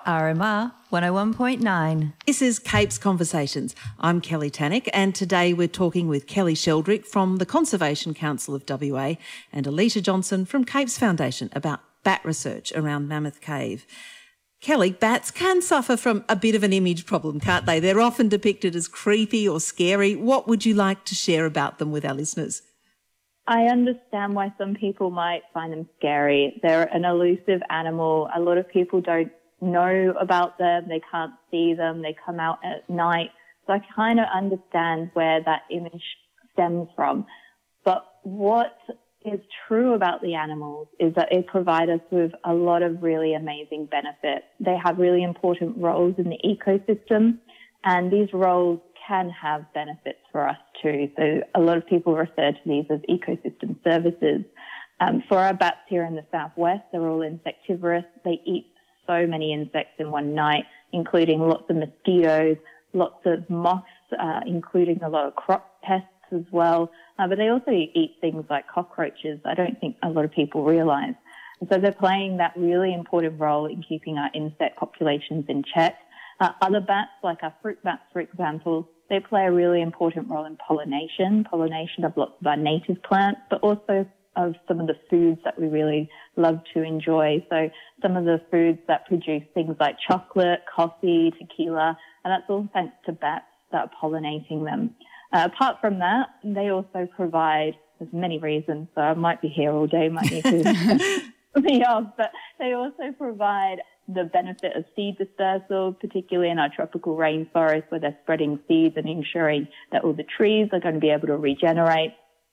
RMR 101.9. This is Capes Conversations. I'm Kelly Tannick, and today we're talking with Kelly Sheldrick from the Conservation Council of WA and Alita Johnson from Capes Foundation about bat research around Mammoth Cave. Kelly, bats can suffer from a bit of an image problem, can't they? They're often depicted as creepy or scary. What would you like to share about them with our listeners? I understand why some people might find them scary. They're an elusive animal. A lot of people don't know about them. They can't see them. They come out at night. So I kind of understand where that image stems from. But what is true about the animals is that they provide us with a lot of really amazing benefits. They have really important roles in the ecosystem, and these roles can have benefits for us too. So a lot of people refer to these as ecosystem services. For our bats here in the southwest, they're all insectivorous. They eat so many insects in one night, including lots of mosquitoes, lots of moths, including a lot of crop pests as well. But they also eat things like cockroaches. I don't think a lot of people realise. And so they're playing that really important role in keeping our insect populations in check. Other bats, like our fruit bats, for example, they play a really important role in pollination of lots of our native plants, but also of some of the foods that we really love to enjoy. So some of the foods that produce things like chocolate, coffee, tequila, and that's all thanks to bats that are pollinating them. Apart from that, they also provide, there's many reasons, so I might be here all day, might need to me off, but they also provide the benefit of seed dispersal, particularly in our tropical rainforest where they're spreading seeds and ensuring that all the trees are going to be able to regenerate.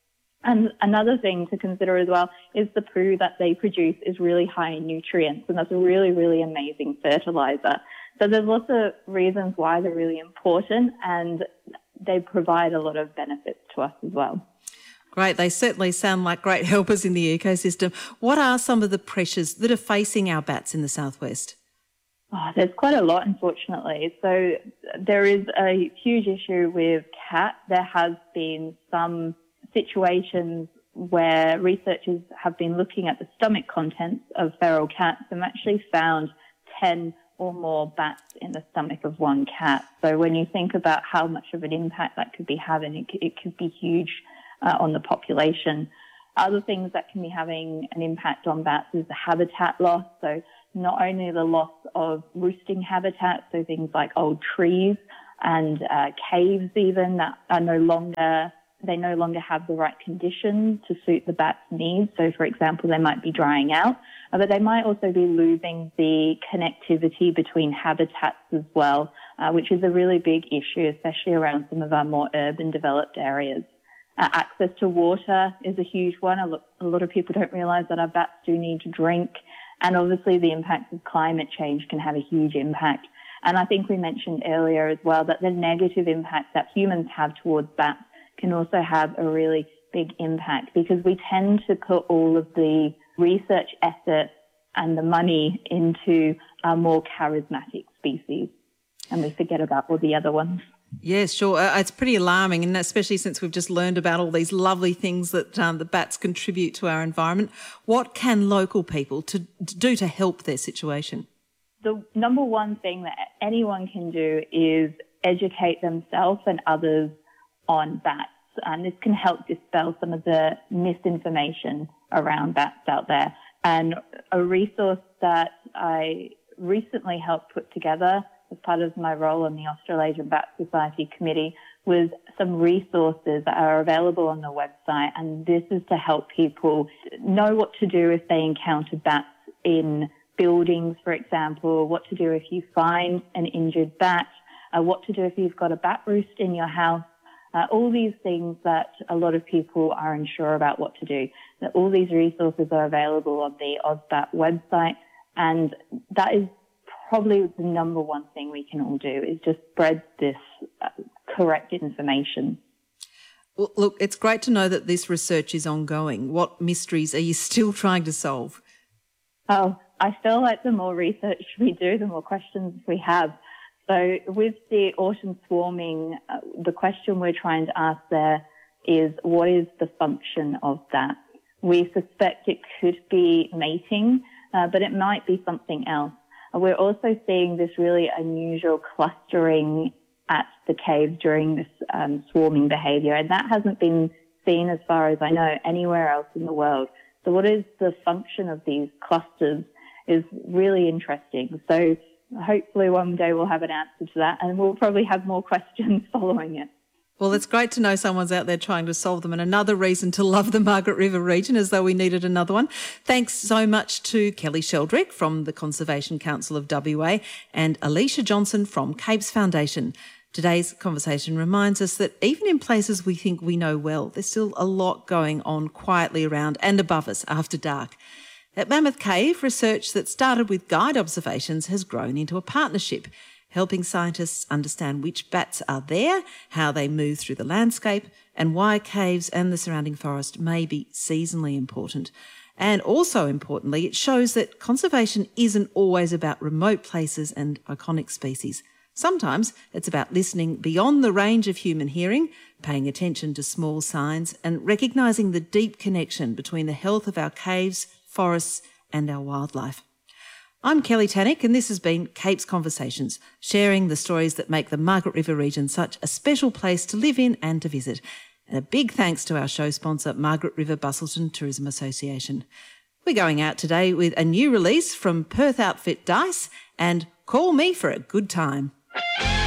And another thing to consider as well is the poo that they produce is really high in nutrients, and that's a really, really amazing fertilizer. So there's lots of reasons why they're really important, and they provide a lot of benefits to us as well. Great. They certainly sound like great helpers in the ecosystem. What are some of the pressures that are facing our bats in the southwest? Oh, there's quite a lot, unfortunately. So there is a huge issue with cats. There has been some situations where researchers have been looking at the stomach contents of feral cats and actually found 10 or more bats in the stomach of one cat. So when you think about how much of an impact that could be having, it could be huge on the population. Other things that can be having an impact on bats is the habitat loss. So not only the loss of roosting habitat, so things like old trees and caves even that are no longer have the right conditions to suit the bat's needs. So, for example, they might be drying out, but they might also be losing the connectivity between habitats as well, which is a really big issue, especially around some of our more urban developed areas. Access to water is a huge one. A lot of people don't realise that our bats do need to drink, and obviously the impacts of climate change can have a huge impact. And I think we mentioned earlier as well that the negative impact that humans have towards bats can also have a really big impact, because we tend to put all of the research effort and the money into our more charismatic species, and we forget about all the other ones. Yes, sure. It's pretty alarming, and especially since we've just learned about all these lovely things that the bats contribute to our environment. What can local people do to help their situation? The number one thing that anyone can do is educate themselves and others on bats, and this can help dispel some of the misinformation around bats out there. And a resource that I recently helped put together as part of my role on the Australasian Bat Society Committee was some resources that are available on the website, and this is to help people know what to do if they encounter bats in buildings, for example, what to do if you find an injured bat, what to do if you've got a bat roost in your house, all these things that a lot of people are unsure about what to do. All these resources are available on the AusBat website, and that is probably the number one thing we can all do, is just spread this correct information. Well, look, it's great to know that this research is ongoing. What mysteries are you still trying to solve? Oh, I feel like the more research we do, the more questions we have. So with the autumn swarming, the question we're trying to ask there is, what is the function of that? We suspect it could be mating, but it might be something else. We're also seeing this really unusual clustering at the caves during this swarming behaviour, and that hasn't been seen, as far as I know, anywhere else in the world. So what is the function of these clusters is really interesting. So hopefully one day we'll have an answer to that, and we'll probably have more questions following it. Well, it's great to know someone's out there trying to solve them, and another reason to love the Margaret River region, as though we needed another one. Thanks so much to Kelly Sheldrick from the Conservation Council of WA and Alicia Johnson from Capes Foundation. Today's conversation reminds us that even in places we think we know well, there's still a lot going on quietly around and above us after dark. At Mammoth Cave, research that started with guide observations has grown into a partnership, helping scientists understand which bats are there, how they move through the landscape, and why caves and the surrounding forest may be seasonally important. And also importantly, it shows that conservation isn't always about remote places and iconic species. Sometimes it's about listening beyond the range of human hearing, paying attention to small signs, and recognising the deep connection between the health of our caves, forests, and our wildlife. I'm Kelly Tannick, and this has been Capes Conversations, sharing the stories that make the Margaret River region such a special place to live in and to visit. And a big thanks to our show sponsor, Margaret River Busselton Tourism Association. We're going out today with a new release from Perth outfit Dice and Call Me for a Good Time.